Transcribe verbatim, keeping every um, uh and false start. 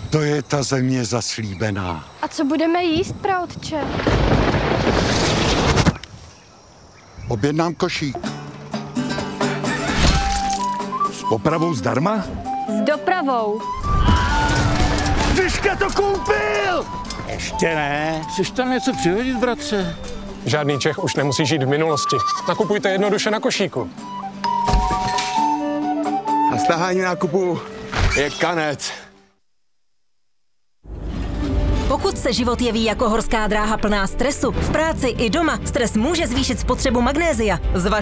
To je ta země zaslíbená. A co budeme jíst, praotče? Objednám košík. S popravou zdarma? S dopravou. Tyška to koupil! Ještě ne. Chceš tam něco přihodit, bratře? Žádný Čech už nemusí žít v minulosti. Nakupujte jednoduše na košíku. A stahání nákupu je kanec. Pokud se život jeví jako horská dráha plná stresu, v práci i doma stres může zvýšit spotřebu magnézia. Zvažte